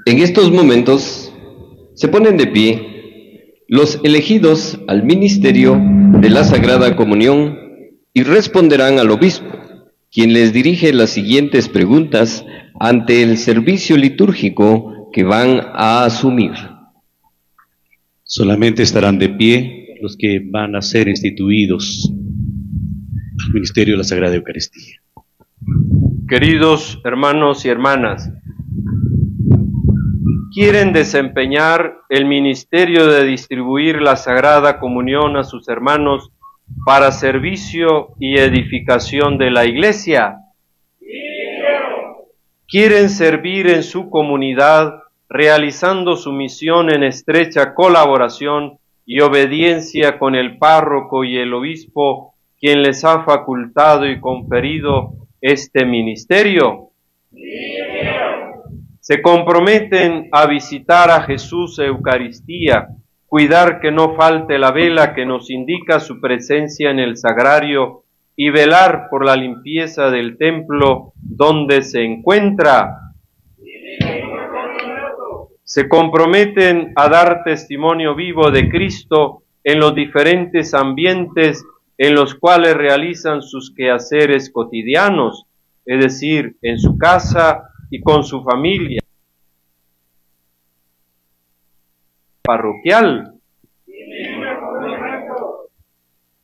En estos momentos se ponen de pie los elegidos al ministerio de la Sagrada Comunión y responderán al obispo, quien les dirige las siguientes preguntas ante el servicio litúrgico que van a asumir. Solamente estarán de pie los que van a ser instituidos al ministerio de la Sagrada Eucaristía. Queridos hermanos y hermanas, ¿quieren desempeñar el ministerio de distribuir la Sagrada Comunión a sus hermanos para servicio y edificación de la Iglesia? ¿Quieren servir en su comunidad realizando su misión en estrecha colaboración y obediencia con el párroco y el obispo, quien les ha facultado y conferido este ministerio? Se comprometen a visitar a Jesús Eucaristía, cuidar que no falte la vela que nos indica su presencia en el sagrario y velar por la limpieza del templo donde se encuentra. Se comprometen a dar testimonio vivo de Cristo en los diferentes ambientes en los cuales realizan sus quehaceres cotidianos, es decir, en su casa y con su familia parroquial.